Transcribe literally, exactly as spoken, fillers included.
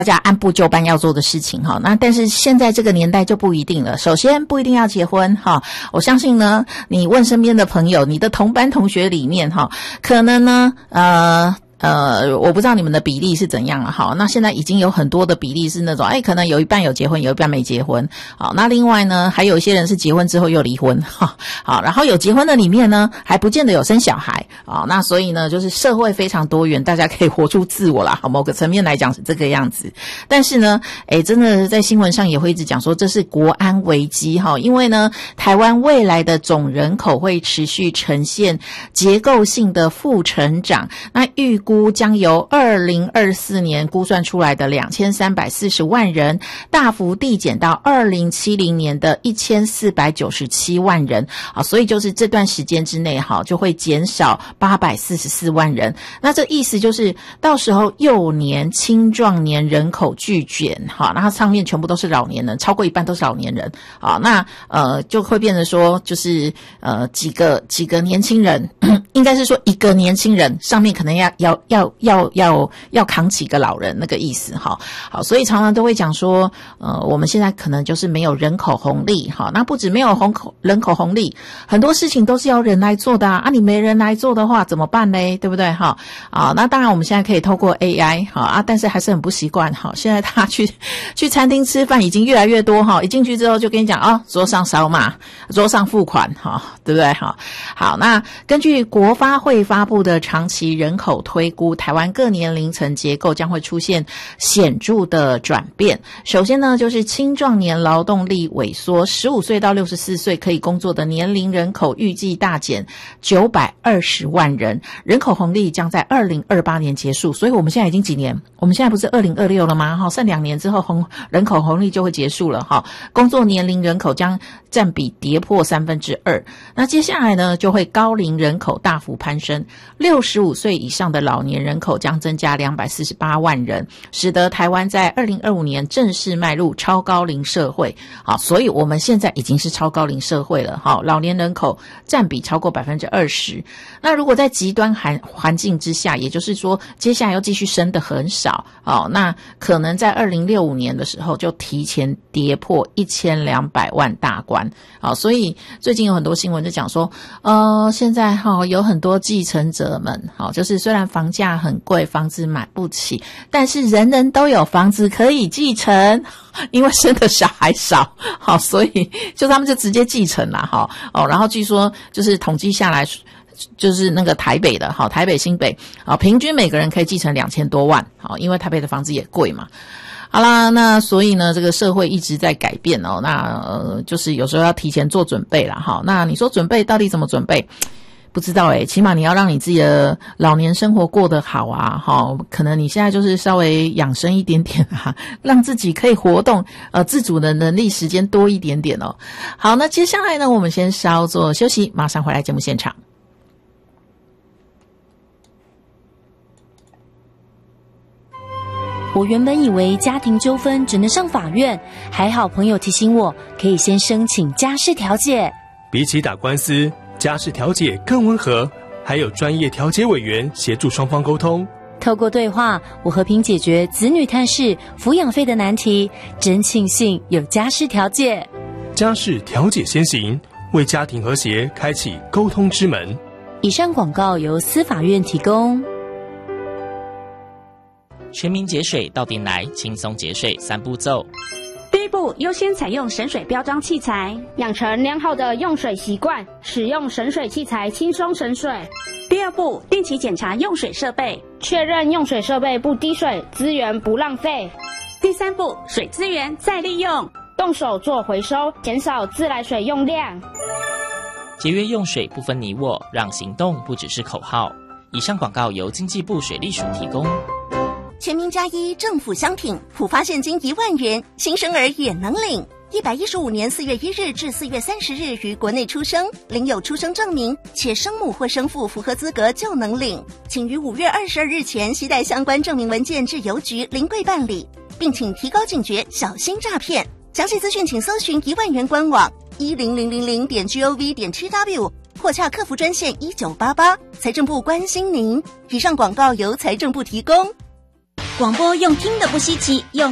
大家按部就班要做的事情哈。那但是现在这个年代就不一定了。首先不一定要结婚哈，我相信呢，你问身边的朋友，你的同班同学里面哈，可能呢呃。呃，我不知道你们的比例是怎样了。好，那现在已经有很多的比例是那种，哎，可能有一半有结婚，有一半没结婚。好，那另外呢，还有一些人是结婚之后又离婚。哈，好，然后有结婚的里面呢，还不见得有生小孩。啊，那所以呢，就是社会非常多元，大家可以活出自我啦。好，某个层面来讲是这个样子。但是呢，哎，真的在新闻上也会一直讲说这是国安危机哈，因为呢，台湾未来的总人口会持续呈现结构性的负成长，那预估估将由二零二四年估算出来的两千三百四十万人大幅递减到二零七零年的一千四百九十七万人啊，所以就是这段时间之内哈就会减少八百四十四万人。那这意思就是到时候幼年青壮年人口巨减哈，那它上面全部都是老年人，超过一半都是老年人啊，那呃就会变成说就是呃几个几个年轻人，应该是说一个年轻人上面可能要要要要要要扛几个老人那个意思哈。好，所以常常都会讲说呃我们现在可能就是没有人口红利哈。那不止没有红口人口红利，很多事情都是要人来做的啊，啊你没人来做的话怎么办呢？对不对哈？啊那当然我们现在可以透过 A I 哈啊，但是还是很不习惯哈。现在他去去餐厅吃饭已经越来越多哈，一进去之后就跟你讲啊、哦、桌上扫码，桌上付款哈，对不对哈？好，那根据国发会发布的长期人口推估，台湾各年龄层结构将会出现显著的转变。首先呢，就是青壮年劳动力萎缩，十五岁到六十四岁可以工作的年龄人口预计大减九百二十万人，人口红利将在二零二八年结束。所以我们现在已经几年？我们现在不是二零二六了吗？哈，剩两年之后红人口红利就会结束了哈。工作年龄人口将占比跌破三分之二。那接下来呢，就会高龄人口大幅攀升，六十五岁以上的老年人口将增加两百四十八万人，使得台湾在二零二五年正式迈入超高龄社会。好，所以我们现在已经是超高龄社会了。好，老年人口占比超过百分之二十。那如果在极端环环境之下，也就是说接下来又继续升得很少，好，那可能在二零六五年的时候就提前跌破一千两百万大关。好，所以最近有很多新闻就讲说，呃，现在哈、哦、有很多继承者们，好，就是虽然房价很贵，房子买不起，但是人人都有房子可以继承，因为生的小孩少，好，所以就他们就直接继承了哈。哦，然后据说就是统计下来，就是那个台北的，好，台北新北，好，平均每个人可以继承两千多万，好，因为台北的房子也贵嘛。好啦，那所以呢，这个社会一直在改变哦。那呃，就是有时候要提前做准备啦。哈，那你说准备到底怎么准备？不知道诶，起码你要让你自己的老年生活过得好啊。哈，可能你现在就是稍微养生一点点啊，让自己可以活动呃自主的能力时间多一点点哦。好，那接下来呢，我们先稍作休息，马上回来节目现场。 我原本以为家庭纠纷只能上法院，还好朋友提醒我可以先申请家事调解。 比起打官司，家事调解更温和，还有专业调解委员协助双方沟通。 透过对话，我和平解决子女探视、抚养费的难题，真庆幸有家事调解。 家事调解先行，为家庭和谐开启沟通之门。 以上广告由司法院提供。 全民节水到店来，轻松节水三步骤。 第一步，优先采用省水标章器材，养成良好的用水习惯，使用省水器材轻松省水。第二步，定期检查用水设备，确认用水设备不滴水，资源不浪费。第三步，水资源再利用，动手做回收，减少自来水用量。 节约用水不分你我，让行动不只是口号。以上广告由经济部水利署提供。 全民加一政府相挺，普发现金一万元，新生儿也能领。一百一十五年四月一日至四月三十日于国内出生，领有出生证明，且生母或生父符合资格就能领。请于五月二十二日前携带相关证明文件至邮局临柜办理，并请提高警觉，小心诈骗。详细资讯请搜寻一万元官网一零零零零点 gov 点 tw 或洽客服专线一九八八。财政部关心您。以上广告由财政部提供。 广播用听的不稀奇，用